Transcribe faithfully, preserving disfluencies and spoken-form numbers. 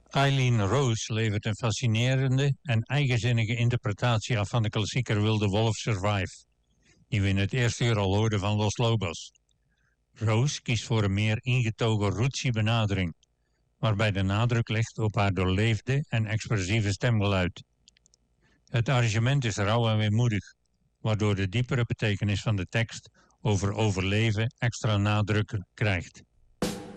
Eileen Rose levert een fascinerende en eigenzinnige interpretatie af van de klassieker Will the Wolf Survive, die we in het eerste uur al hoorden van Los Lobos. Rose kiest voor een meer ingetogen rootsy benadering, waarbij de nadruk ligt op haar doorleefde en expressieve stemgeluid. Het arrangement is rauw en weemoedig, waardoor de diepere betekenis van de tekst over overleven extra nadruk krijgt.